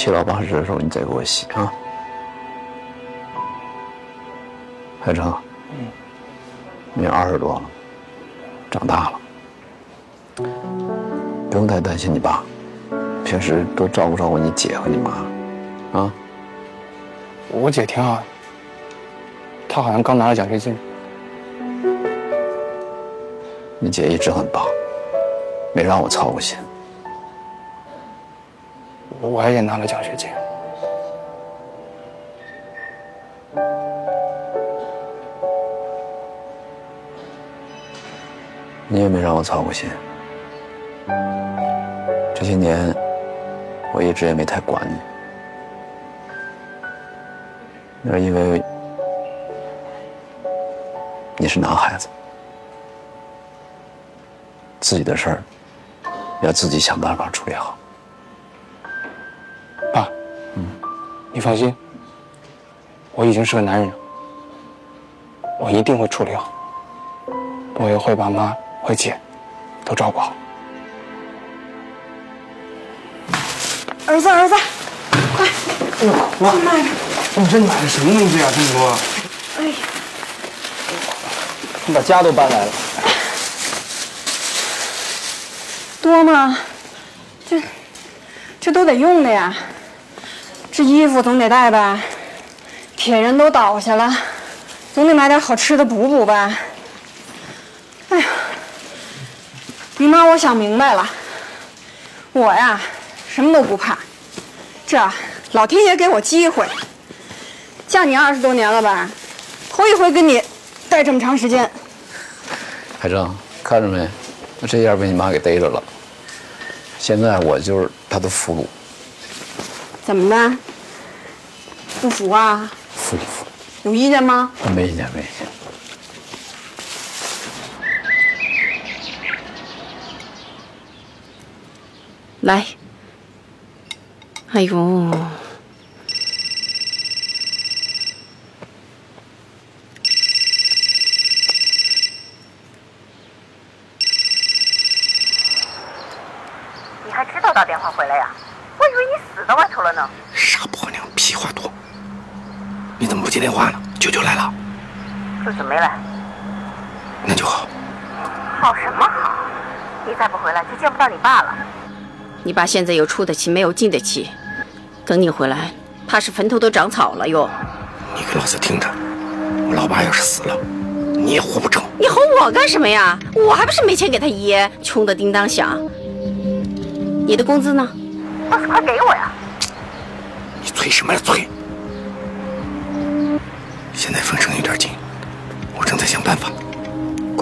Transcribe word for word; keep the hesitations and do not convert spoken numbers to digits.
七老八十的时候你再给我洗啊。海成，嗯，你二十多了，长大了，不用太担心你爸，平时多照顾照顾你姐和你妈，啊。 我姐挺好的，她好像刚拿了奖学金。 你姐一直很棒，没让我操过心。 我也拿了奖学金。 你也没让我操过心。这些年，我一直也没太管你，那是因为你是男孩子，自己的事儿要自己想办法处理好。 爸，嗯，你放心，我已经是个男人了，我一定会处理好，我也会把妈和姐都照顾好。 儿子，儿子，快！ 哎呦，妈， 慢点。 你这买的什么东西啊？这么多！ 哎呀， 你把家都搬来了。 多吗？这这都得用的呀。这衣服总得带吧，铁人都倒下了，总得买点好吃的补补吧。哎呀，姨妈，我想明白了，我呀什么都不怕，这老天爷给我机会，嫁你二十多年了吧，头一回跟你待这么长时间。 海正，看着没？这样被你妈给逮着了。现在我就是她的俘虏。 怎么的？不服啊？ 服不服？ 有意见吗？ 没意见，没意见。 来。哎呦。 你还知道打电话回来呀？我以为你死在外头了呢。 傻婆娘，屁话多！你怎么不接电话呢？舅舅来了。 舅舅没来。 那就好。 好什么好？你再不回来就见不到你爸了。 你爸现在有出得起，没有进得起。等你回来，怕是坟头都长草了哟。 你给老子听着，我老爸要是死了，你也活不成。 你吼我干什么呀？我还不是没钱给他爷，穷得叮当响。你的工资呢？ 倒是快给我呀！ 你催什么呀催？现在封城有点紧，我正在想办法。